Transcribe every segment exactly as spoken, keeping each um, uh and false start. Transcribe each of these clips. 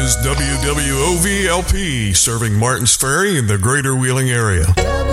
is W W O V L P, serving Martins Ferry in the greater Wheeling area.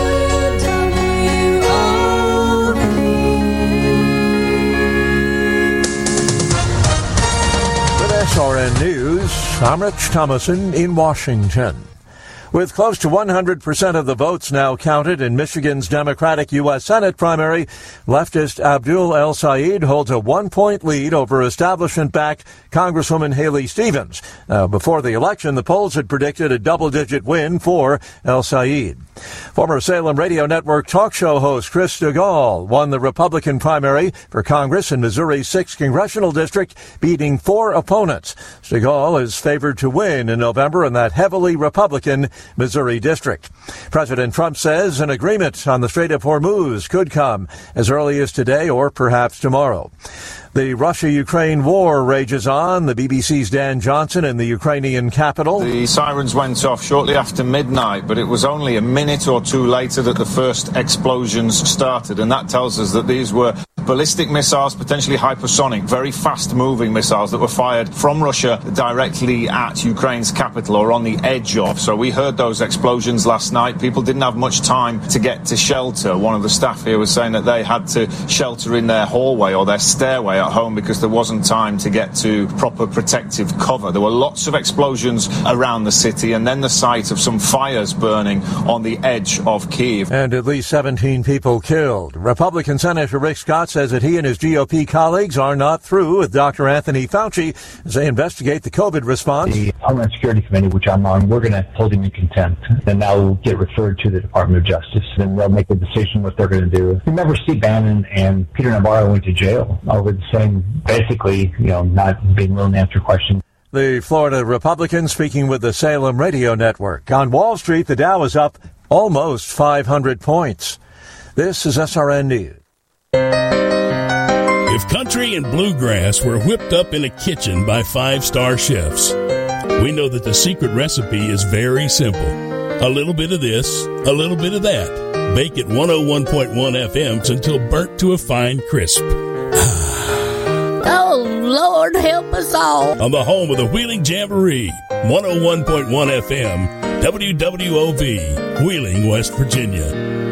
With S R N News, I'm Rich Thomason in Washington. With close to one hundred percent of the votes now counted in Michigan's Democratic U S Senate primary, leftist Abdul El-Sayed holds a one-point lead over establishment-backed Congresswoman Haley Stevens. Now, before the election, the polls had predicted a double-digit win for El-Sayed. Former Salem Radio Network talk show host Chris DeGaulle won the Republican primary for Congress in Missouri's sixth Congressional District, beating four opponents. DeGaulle is favored to win in November in that heavily Republican Missouri district. President Trump says an agreement on the Strait of Hormuz could come as early as today or perhaps tomorrow. The Russia-Ukraine war rages on. The B B C's Dan Johnson in the Ukrainian capital. The sirens went off shortly after midnight, but it was only a minute or two later that the first explosions started, and that tells us that these were ballistic missiles, potentially hypersonic, very fast-moving missiles that were fired from Russia directly at Ukraine's capital or on the edge of. So we heard those explosions last night. People didn't have much time to get to shelter. One of the staff here was saying that they had to shelter in their hallway or their stairway at home because there wasn't time to get to proper protective cover. There were lots of explosions around the city and then the sight of some fires burning on the edge of Kyiv. And at least seventeen people killed. Republican Senator Rick Scott says that he and his G O P colleagues are not through with Doctor Anthony Fauci as they investigate the COVID response. The Homeland Security Committee, which I'm on, we're going to hold him in contempt. And now we'll get referred to the Department of Justice, and they'll make a decision what they're going to do. Remember, Steve Bannon and Peter Navarro went to jail over the same, basically, you know, not being willing to answer questions. The Florida Republican speaking with the Salem Radio Network. On Wall Street, the Dow is up almost five hundred points. This is S R N News. If country and bluegrass were whipped up in a kitchen by five-star chefs, we know that the secret recipe is very simple. A little bit of this, a little bit of that. Bake at one oh one point one F M until burnt to a fine crisp. Oh, Lord, help us all. On the home of the Wheeling Jamboree, one oh one point one F M, W W O V, Wheeling, West Virginia.